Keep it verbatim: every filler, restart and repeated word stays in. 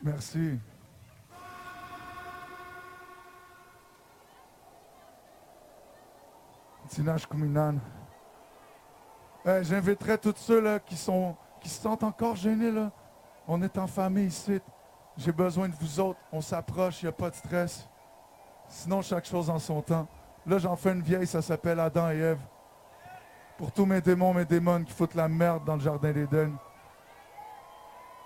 Merci. Tinage Kuminan. Hey, j'inviterai tous ceux là, qui, sont, qui se sentent encore gênés. Là. On est en famille ici. J'ai besoin de vous autres. On s'approche, il n'y a pas de stress. Sinon, chaque chose en son temps. Là, j'en fais une vieille, ça s'appelle Adam et Ève. Pour tous mes démons, mes démons qui foutent la merde dans le jardin d'Éden.